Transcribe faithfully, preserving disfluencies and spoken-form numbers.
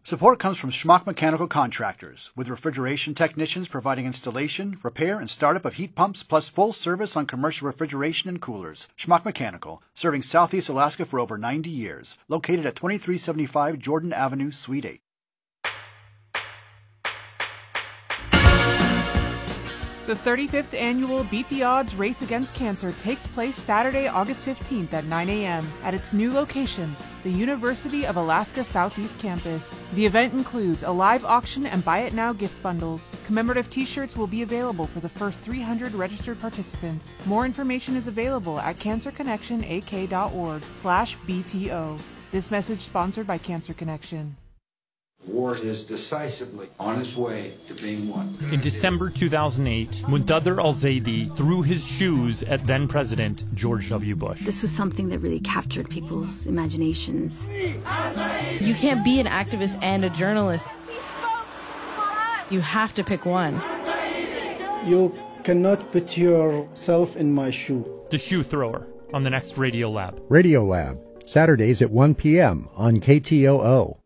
Support comes from Schmuck Mechanical Contractors, with refrigeration technicians providing installation, repair, and startup of heat pumps, plus full service on commercial refrigeration and coolers. Schmuck Mechanical, serving Southeast Alaska for over ninety years. Located at twenty-three seventy-five Jordan Avenue, Suite eight. The thirty-fifth annual Beat the Odds Race Against Cancer takes place Saturday, August fifteenth at nine a.m. at its new location, the University of Alaska Southeast Campus. The event includes a live auction and buy it now gift bundles. Commemorative t-shirts will be available for the first three hundred registered participants. More information is available at cancerconnectionak.org slash BTO. This message sponsored by Cancer Connection. War is decisively on its way to being won. In December two thousand eight, Muntadhir al-Zaidi threw his shoes at then-President George W. Bush. This was something that really captured people's imaginations. You can't be an activist and a journalist. You have to pick one. You cannot put yourself in my shoe. The Shoe Thrower on the next Radio Lab. Radio Lab, Saturdays at one p.m. on K T O O.